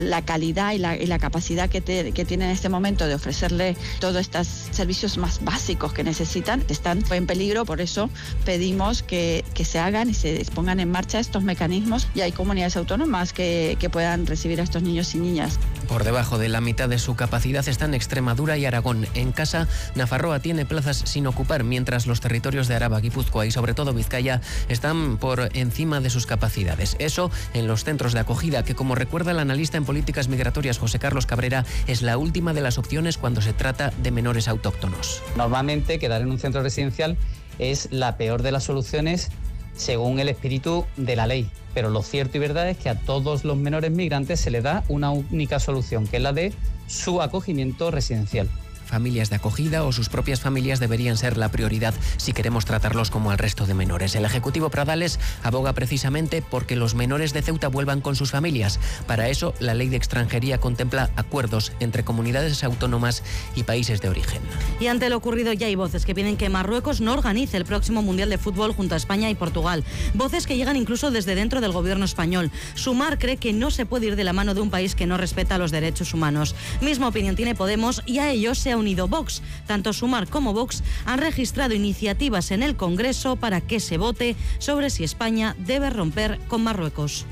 La calidad y la capacidad que tienen en este momento de ofrecerle todos estos servicios más básicos que necesitan están en peligro. Por eso pedimos que se hagan y se pongan en marcha estos mecanismos, y hay comunidades autónomas que puedan recibir a estos niños y niñas. Por debajo de la mitad de su capacidad están Extremadura y Aragón. En casa, Nafarroa tiene plazas sin ocupar, mientras los territorios de Araba, Guipúzcoa y sobre todo Vizcaya están por encima de sus capacidades. Eso en los centros de acogida, que como recuerda el analista en políticas migratorias José Carlos Cabrera, es la última de las opciones cuando se trata de menores autóctonos. Normalmente quedar en un centro residencial es la peor de las soluciones según el espíritu de la ley, pero lo cierto y verdad es que a todos los menores migrantes se les da una única solución, que es la de su acogimiento residencial. Familias de acogida o sus propias familias deberían ser la prioridad si queremos tratarlos como al resto de menores. El Ejecutivo Pradales aboga precisamente porque los menores de Ceuta vuelvan con sus familias. Para eso, la Ley de Extranjería contempla acuerdos entre comunidades autónomas y países de origen. Y ante lo ocurrido ya hay voces que piden que Marruecos no organice el próximo Mundial de Fútbol junto a España y Portugal. Voces que llegan incluso desde dentro del gobierno español. Sumar cree que no se puede ir de la mano de un país que no respeta los derechos humanos. Misma opinión tiene Podemos, y a ellos se ha unido Vox. Tanto Sumar como Vox han registrado iniciativas en el Congreso para que se vote sobre si España debe romper con Marruecos.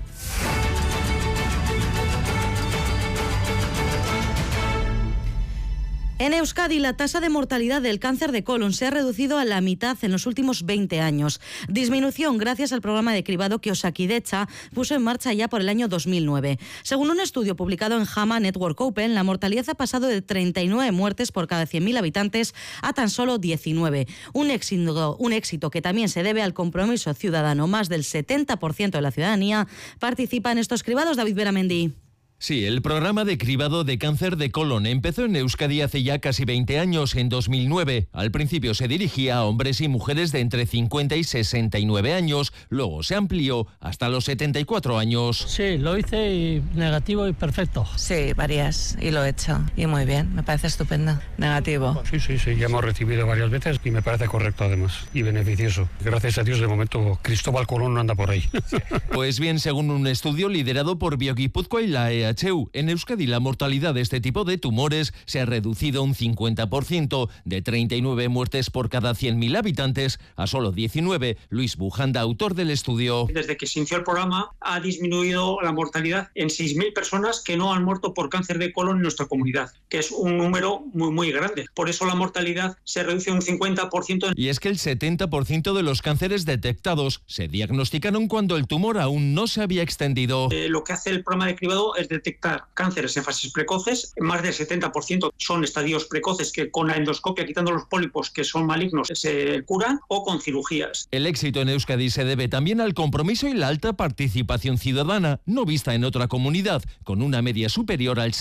En Euskadi, la tasa de mortalidad del cáncer de colon se ha reducido a la mitad en los últimos 20 años. Disminución gracias al programa de cribado que Osakidetza puso en marcha ya por el año 2009. Según un estudio publicado en JAMA Network Open, la mortalidad ha pasado de 39 muertes por cada 100.000 habitantes a tan solo 19. Un éxito que también se debe al compromiso ciudadano. Más del 70% de la ciudadanía participa en estos cribados. David Beramendi. Sí, el programa de cribado de cáncer de colon empezó en Euskadi hace ya casi 20 años, en 2009. Al principio se dirigía a hombres y mujeres de entre 50 y 69 años, luego se amplió hasta los 74 años. Sí, lo hice y negativo y perfecto. Sí, varias, y lo he hecho. Y muy bien, me parece estupendo. Negativo. Sí, ya hemos recibido varias veces y me parece correcto además, y beneficioso. Gracias a Dios, de momento, Cristóbal Colón no anda por ahí. Pues bien, según un estudio liderado por BioGipuzkoa y la EHU, en Euskadi la mortalidad de este tipo de tumores se ha reducido un 50%, de 39 muertes por cada 100.000 habitantes a solo 19. Luis Bujanda, autor del estudio. Desde que se inició el programa ha disminuido la mortalidad en 6.000 personas que no han muerto por cáncer de colon en nuestra comunidad, que es un número muy grande. Por eso la mortalidad se reduce un 50%. Y es que el 70% de los cánceres detectados se diagnosticaron cuando el tumor aún no se había extendido. Lo que hace el programa de cribado es detectar cánceres en fases precoces. Más del 70% son estadios precoces que con la endoscopia, quitando los pólipos que son malignos, se curan, o con cirugías. El éxito en Euskadi se debe también al compromiso y la alta participación ciudadana, no vista en otra comunidad, con una media superior al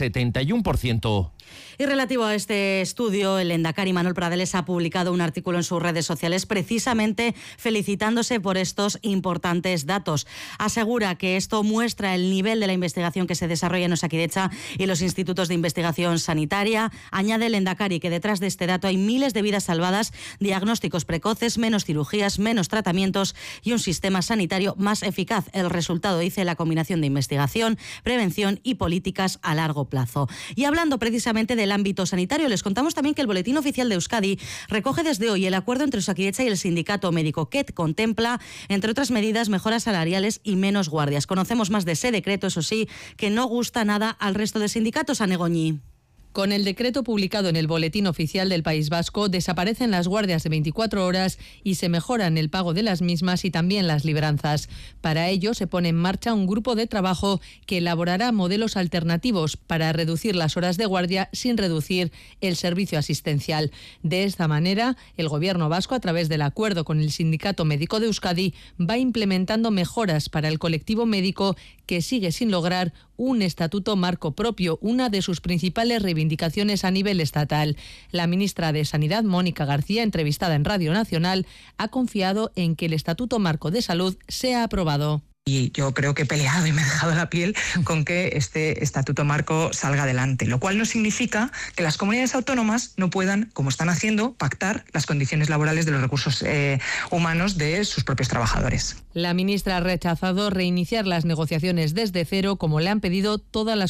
71%. Y relativo a este estudio, el lehendakari Manuel Pradales ha publicado un artículo en sus redes sociales precisamente felicitándose por estos importantes datos. Asegura que esto muestra el nivel de la investigación que se desarrolla en Osakidetza y los institutos de investigación sanitaria. Añade el lehendakari que detrás de este dato hay miles de vidas salvadas, diagnósticos precoces, menos cirugías, menos tratamientos y un sistema sanitario más eficaz. El resultado, dice, la combinación de investigación, prevención y políticas a largo plazo. Y hablando precisamente del ámbito sanitario, les contamos también que el Boletín Oficial de Euskadi recoge desde hoy el acuerdo entre Osakidetza y el sindicato médico, que contempla, entre otras medidas, mejoras salariales y menos guardias. Conocemos más de ese decreto, eso sí, que no gusta nada al resto de sindicatos. Anegoñi. Con el decreto publicado en el Boletín Oficial del País Vasco, desaparecen las guardias de 24 horas y se mejoran el pago de las mismas y también las libranzas. Para ello, se pone en marcha un grupo de trabajo que elaborará modelos alternativos para reducir las horas de guardia sin reducir el servicio asistencial. De esta manera, el Gobierno vasco, a través del acuerdo con el Sindicato Médico de Euskadi, va implementando mejoras para el colectivo médico que sigue sin lograr un estatuto marco propio, una de sus principales reivindicaciones a nivel estatal. La ministra de Sanidad, Mónica García, entrevistada en Radio Nacional, ha confiado en que el estatuto marco de salud sea aprobado. Y yo creo que he peleado y me he dejado la piel con que este estatuto marco salga adelante, lo cual no significa que las comunidades autónomas no puedan, como están haciendo, pactar las condiciones laborales de los recursos humanos de sus propios trabajadores. La ministra ha rechazado reiniciar las negociaciones desde cero, como le han pedido todas las